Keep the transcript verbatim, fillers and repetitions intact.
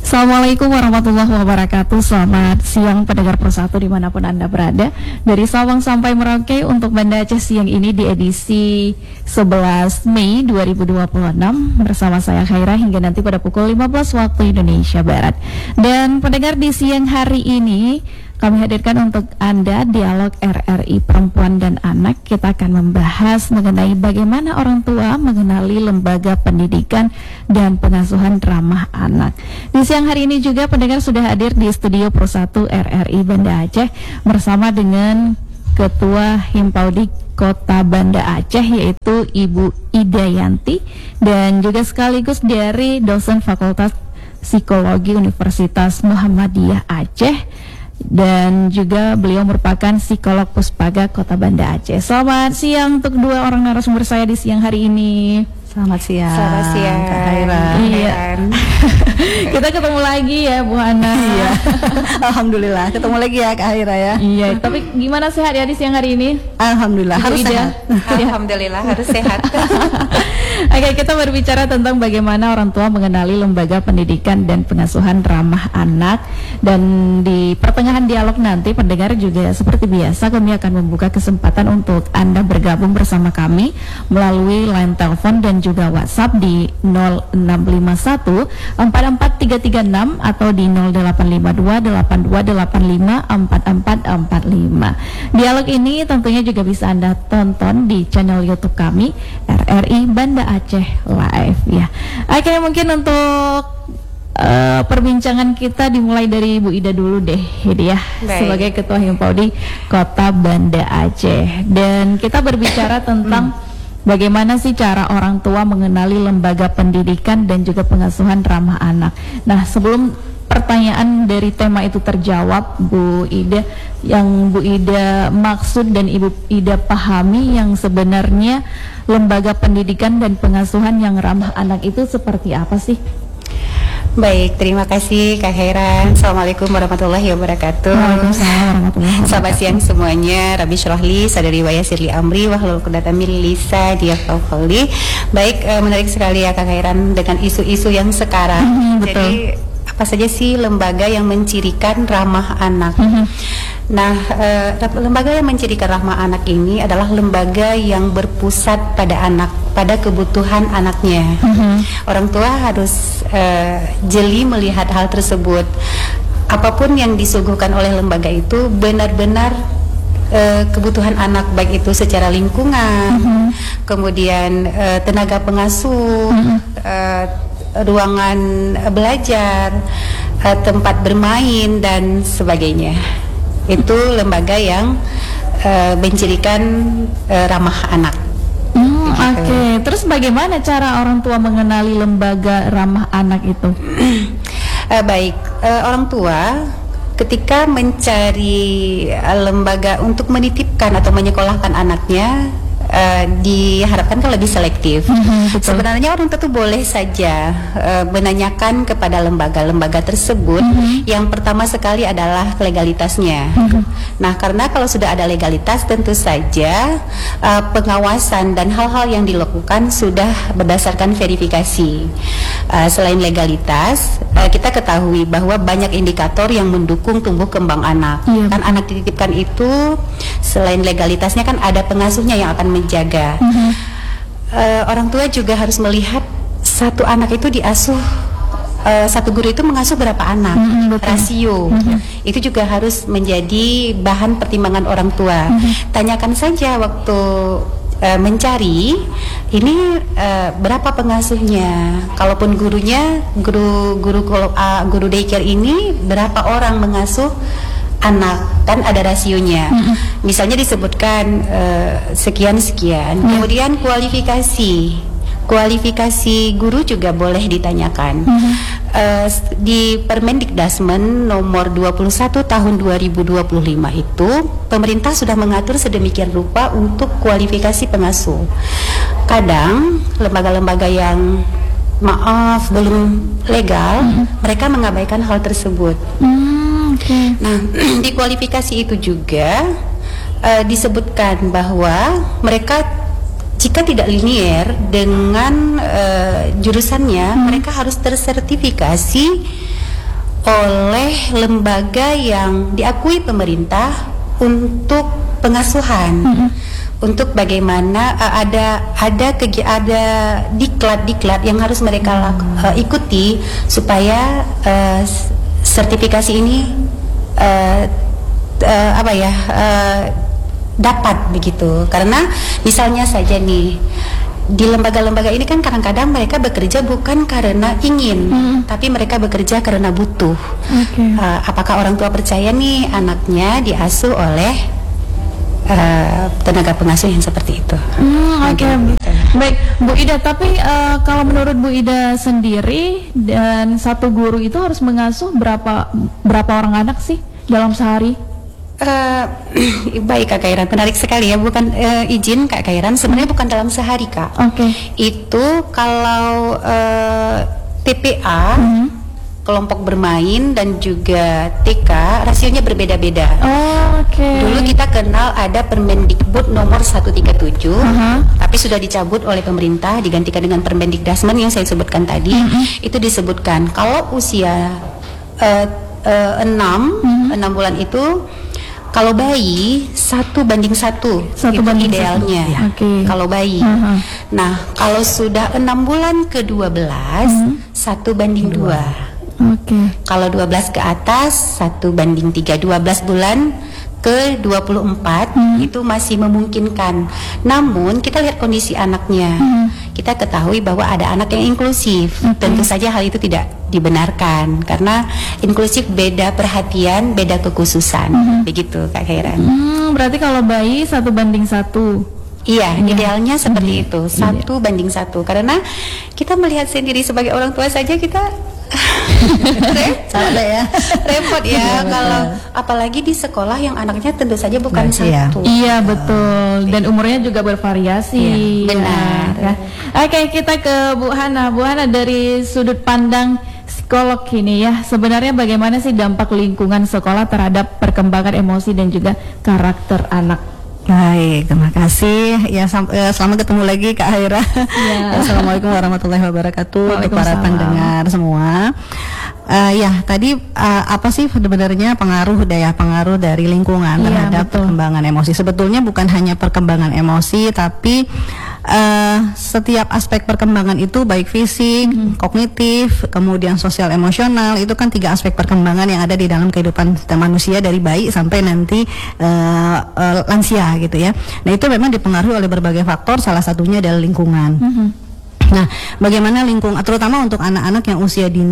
Assalamualaikum warahmatullahi wabarakatuh. Selamat siang pendengar Persatu dimanapun Anda berada. Dari Sabang sampai Merauke untuk Banda Aceh siang ini di edisi sebelas Mei dua ribu dua puluh enam bersama saya Khaira hingga nanti pada pukul lima belas waktu Indonesia Barat. Dan pendengar, di siang hari ini kami hadirkan untuk Anda dialog R R I Perempuan dan Anak. Kita akan membahas mengenai bagaimana orang tua mengenali lembaga pendidikan dan pengasuhan ramah anak. Di siang hari ini juga pendengar sudah hadir di studio Persatu R R I Banda Aceh bersama dengan Ketua Himpaudi Kota Banda Aceh yaitu Ibu Ida Yanti, dan juga sekaligus dari dosen Fakultas Psikologi Universitas Muhammadiyah Aceh, dan juga beliau merupakan psikolog Puspaga Kota Banda Aceh. Selamat siang untuk dua orang narasumber saya di siang hari ini. Selamat siang. Selamat siang, Kak Haira. Iya. Kita ketemu lagi ya, Bu Hana. Iya. Alhamdulillah ketemu lagi ya Kak Haira ya. Iya. Tapi gimana sehat ya di siang hari ini? Alhamdulillah Ibu harus Ida? sehat. Alhamdulillah harus sehat. Oke, kita berbicara tentang bagaimana orang tua mengenali lembaga pendidikan dan pengasuhan ramah anak. Dan di pertengahan dialog nanti pendengar juga seperti biasa kami akan membuka kesempatan untuk Anda bergabung bersama kami melalui line telepon dan juga WhatsApp di nol enam lima satu empat empat tiga tiga enam atau di nol delapan lima dua delapan dua delapan lima empat empat empat lima. Dialog ini tentunya juga bisa Anda tonton di channel YouTube kami R R I Banda Aceh Live ya. Oke, mungkin untuk uh, perbincangan kita dimulai dari Bu Ida dulu deh, ya, sebagai Ketua Himpaudi Kota Banda Aceh. Dan kita berbicara tentang bagaimana sih cara orang tua mengenali lembaga pendidikan dan juga pengasuhan ramah anak. Nah, sebelum pertanyaan dari tema itu terjawab, Bu Ida, yang Bu Ida maksud dan Ibu Ida pahami yang sebenarnya lembaga pendidikan dan pengasuhan yang ramah anak itu seperti apa sih? Baik, terima kasih Kak Heran. Assalamualaikum warahmatullahi wabarakatuh. Waalaikumsalam warahmatullahi wabarakatuh. Selamat siang semuanya. Rabbi Syrahli, Sadari Waya Sirli Amri, Wahlul Uqdatam min Lisani yafqahu qawli. Baik, eh, menarik sekali ya Kak Heran dengan isu-isu yang sekarang. Mm-hmm, betul. Jadi apa saja sih lembaga yang mencirikan ramah anak? Mm-hmm. Nah, eh, lembaga yang mencirikan ramah anak ini adalah lembaga yang berpusat pada anak, pada kebutuhan anaknya. Mm-hmm. Orang tua harus eh, jeli melihat hal tersebut. Apapun yang disuguhkan oleh lembaga itu benar-benar eh, kebutuhan anak, baik itu secara lingkungan, mm-hmm. kemudian eh, tenaga pengasuh, mm-hmm. eh, ruangan belajar, uh, tempat bermain dan sebagainya. Itu lembaga yang uh, mencirikan uh, ramah anak. Hmm, Oke, okay. Terus bagaimana cara orang tua mengenali lembaga ramah anak itu? uh, baik, uh, orang tua ketika mencari uh, lembaga untuk menitipkan atau menyekolahkan anaknya, Uh, diharapkan kan lebih selektif. Mm-hmm, sebenarnya orang tua itu boleh saja uh, menanyakan kepada lembaga-lembaga tersebut. Mm-hmm. Yang pertama sekali adalah legalitasnya. Mm-hmm. Nah, karena kalau sudah ada legalitas, tentu saja uh, pengawasan dan hal-hal yang dilakukan sudah berdasarkan verifikasi. Uh, selain legalitas, uh, kita ketahui bahwa banyak indikator yang mendukung tumbuh kembang anak. Yeah. Kan anak dititipkan itu selain legalitasnya kan ada pengasuhnya yang akan menjaga. Mm-hmm. uh, orang tua juga harus melihat satu anak itu diasuh, uh, satu guru itu mengasuh berapa anak, mm-hmm, rasio. Mm-hmm. Itu juga harus menjadi bahan pertimbangan orang tua. Mm-hmm. Tanyakan saja waktu uh, mencari ini uh, berapa pengasuhnya. Kalaupun gurunya guru guru uh, guru daycare ini berapa orang mengasuh anak, kan ada rasionya. Mm-hmm. Misalnya disebutkan uh, sekian sekian. Mm. Kemudian kualifikasi, kualifikasi guru juga boleh ditanyakan. Mm-hmm. uh, di Permendikdasmen nomor dua puluh satu tahun dua ribu dua puluh lima itu pemerintah sudah mengatur sedemikian rupa untuk kualifikasi pengasuh. Kadang lembaga-lembaga yang maaf belum legal, mm-hmm. mereka mengabaikan hal tersebut. Mm. Okay. Nah, di kualifikasi itu juga uh, disebutkan bahwa mereka jika tidak linier dengan uh, jurusannya, hmm. mereka harus tersertifikasi oleh lembaga yang diakui pemerintah untuk pengasuhan. Mm-hmm. Untuk bagaimana uh, ada ada kegi- ada diklat-diklat yang harus mereka laku- uh, ikuti supaya uh, sertifikasi ini uh, uh, apa ya uh, dapat begitu. Karena misalnya saja nih, di lembaga-lembaga ini kan kadang-kadang mereka bekerja bukan karena ingin, hmm. tapi mereka bekerja karena butuh. Okay. Uh, apakah orang tua percaya nih anaknya diasuh oleh uh, tenaga pengasuh yang seperti itu? Hmm, Oke, okay. Gitu. Baik, Bu Ida. Tapi uh, kalau menurut Bu Ida sendiri, dan satu guru itu harus mengasuh berapa berapa orang anak sih dalam sehari? Uh, baik Kak Kairan, menarik sekali ya. Bukan uh, izin Kak Kairan, sebenarnya bukan dalam sehari Kak. Oke. Okay. Itu kalau uh, T P A, mm-hmm. kelompok bermain dan juga T K, rasionya berbeda-beda. Oh, Oke. Okay. Dulu kita kenal ada Permendikbud nomor seratus tiga puluh tujuh, uh-huh. tapi sudah dicabut oleh pemerintah, digantikan dengan Permendikdasmen yang saya sebutkan tadi. Mm-hmm. Itu disebutkan kalau usia uh, uh, enam, mm-hmm. enam bulan itu, kalau bayi satu banding satu, satu itu banding idealnya. Ya. Okay. Kalau bayi. Uh-huh. Nah, kalau sudah enam bulan ke dua belas, uh-huh. satu banding dua. Oke. Okay. Kalau dua belas ke atas, satu banding tiga. Dua belas bulan ke dua puluh empat, uh-huh. itu masih memungkinkan. Namun kita lihat kondisi anaknya. Uh-huh. Kita ketahui bahwa ada anak yang inklusif. Okay. Tentu saja hal itu tidak dibenarkan karena inklusif beda perhatian, beda kekhususan. Mm-hmm. Begitu Kak Kairan. Hmm, berarti kalau bayi satu banding satu. Iya, ya. Idealnya seperti itu, satu ya. banding satu. Karena kita melihat sendiri sebagai orang tua saja kita repot ya, repot ya. Kalau apalagi di sekolah yang anaknya tentu saja bukan ya. satu. Iya betul. Dan umurnya juga bervariasi. Iya, benar. Ya. Oke, kita ke Bu Hana. Bu Hana, dari sudut pandang psikolog ini ya, sebenarnya bagaimana sih dampak lingkungan sekolah terhadap perkembangan emosi dan juga karakter anak? Baik, terima kasih. Ya, sam- eh, selamat ketemu lagi Kak Haira. Ya. Assalamualaikum warahmatullahi wabarakatuh untuk para pendengar semua. Uh, ya, tadi uh, apa sih sebenarnya pengaruh daya pengaruh dari lingkungan ya, terhadap betul. perkembangan emosi? Sebetulnya bukan hanya perkembangan emosi, tapi uh, setiap aspek perkembangan itu baik fisik, hmm. kognitif, kemudian sosial emosional, itu kan tiga aspek perkembangan yang ada di dalam kehidupan manusia dari bayi sampai nanti uh, uh, lansia gitu ya. Nah, itu memang dipengaruhi oleh berbagai faktor, salah satunya adalah lingkungan. Hmm. Nah, bagaimana lingkungan, terutama untuk anak-anak yang usia dini